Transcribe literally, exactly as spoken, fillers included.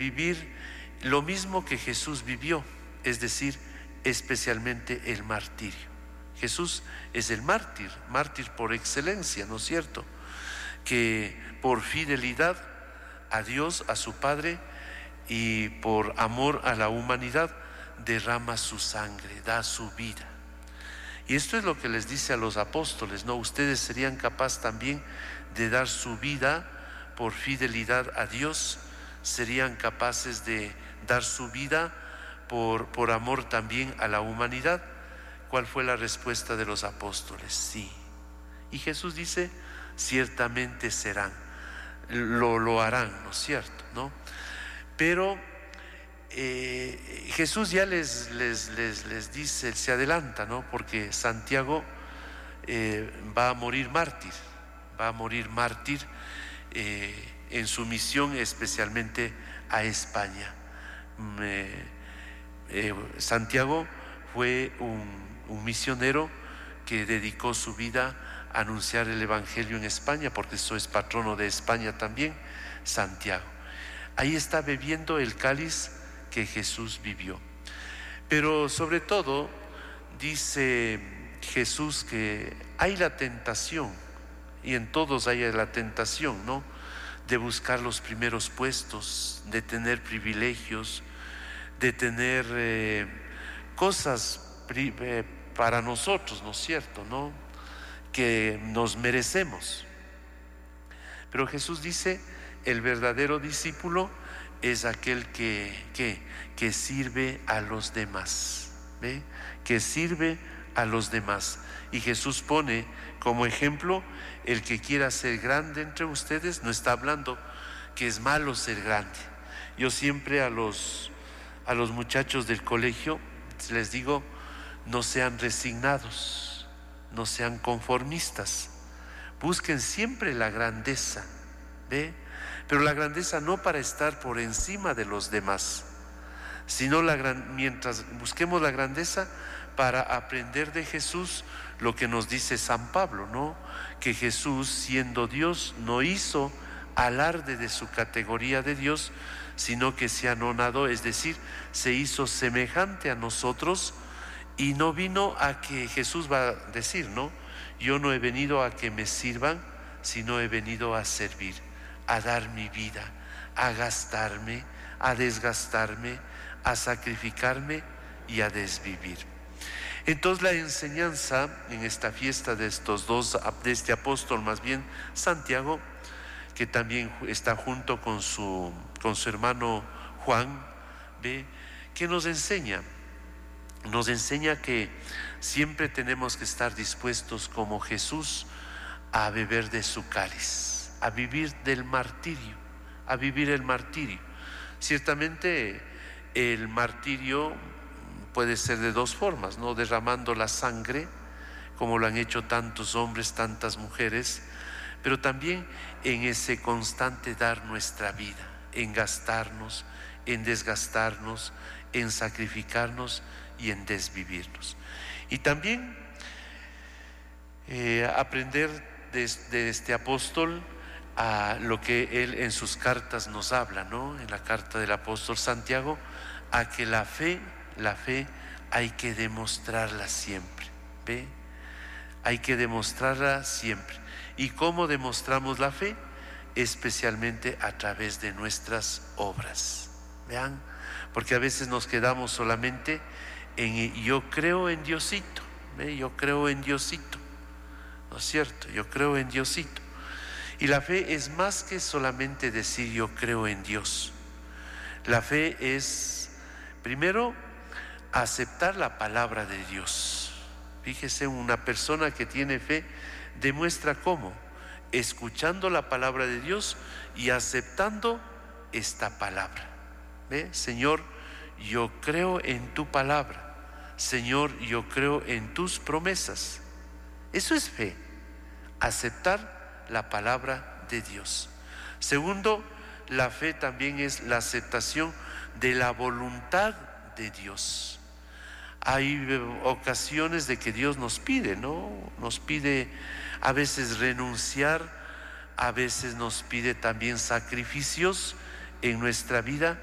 vivir lo mismo que Jesús vivió, es decir, especialmente el martirio. Jesús es el mártir, mártir por excelencia, ¿no es cierto? Que por fidelidad a Dios, a su Padre, y por amor a la humanidad, derrama su sangre, da su vida. Y esto es lo que les dice a los apóstoles, ¿no? Ustedes serían capaces también de dar su vida por fidelidad a Dios, serían capaces de dar su vida por, por amor también a la humanidad. ¿Cuál fue la respuesta de los apóstoles? Sí. Y Jesús dice, ciertamente serán, lo, lo harán, ¿no es cierto? ¿No? Pero eh, Jesús ya les, les, les, les dice, se adelanta, ¿no? Porque Santiago eh, va a morir mártir, va a morir mártir eh, en su misión, especialmente a España. Eh, eh, Santiago fue un un misionero que dedicó su vida a anunciar el Evangelio en España, porque eso es patrono de España también, Santiago. Ahí está bebiendo el cáliz que Jesús vivió. Pero sobre todo dice Jesús que hay la tentación, y en todos hay la tentación, ¿no?, de buscar los primeros puestos, de tener privilegios, de tener eh, cosas para nosotros, ¿no es cierto?, ¿no?, que nos merecemos. Pero Jesús dice, el verdadero discípulo es aquel que, que, que sirve a los demás, ¿ve? Que sirve a los demás. Y Jesús pone como ejemplo, el que quiera ser grande entre ustedes, no está hablando que es malo ser grande. Yo siempre a los, a los muchachos del colegio les digo, no sean resignados, no sean conformistas, busquen siempre la grandeza, ¿ve? Pero la grandeza no para estar por encima de los demás, sino la gran, mientras busquemos la grandeza para aprender de Jesús lo que nos dice San Pablo, ¿no? Que Jesús, siendo Dios, no hizo alarde de su categoría de Dios, sino que se anonadó, es decir, se hizo semejante a nosotros. Y no vino a que, Jesús va a decir, ¿no?, yo no he venido a que me sirvan, sino he venido a servir, a dar mi vida, a gastarme, a desgastarme, a sacrificarme y a desvivir. Entonces la enseñanza en esta fiesta de estos dos, de este apóstol más bien, Santiago, que también está junto con su, con su hermano Juan, ¿ve?, que nos enseña, nos enseña que siempre tenemos que estar dispuestos como Jesús a beber de su cáliz, a vivir del martirio, a vivir el martirio. Ciertamente el martirio puede ser de dos formas, ¿no?, derramando la sangre, como lo han hecho tantos hombres, tantas mujeres, pero también en ese constante dar nuestra vida, en gastarnos, en desgastarnos, en sacrificarnos y en desvivirnos. Y también eh, aprender de, de este apóstol a lo que él en sus cartas nos habla, ¿no? En la carta del apóstol Santiago, a que la fe, la fe hay que demostrarla siempre, ¿ve? Hay que demostrarla siempre. ¿Y cómo demostramos la fe? Especialmente a través de nuestras obras. Vean, porque a veces nos quedamos solamente en yo creo en Diosito, ¿ve? Yo creo en Diosito, ¿no es cierto? Yo creo en Diosito. Y la fe es más que solamente decir yo creo en Dios. La fe es, primero, aceptar la palabra de Dios. Fíjese, una persona que tiene fe demuestra cómo, escuchando la palabra de Dios y aceptando esta palabra. ¿Ve? Señor, yo creo en tu palabra. Señor, yo creo en tus promesas. Eso es fe, aceptar la palabra de Dios. Segundo, la fe también es la aceptación de la voluntad de Dios. Hay ocasiones de que Dios nos pide, ¿no? Nos pide a veces renunciar, a veces nos pide también sacrificios en nuestra vida,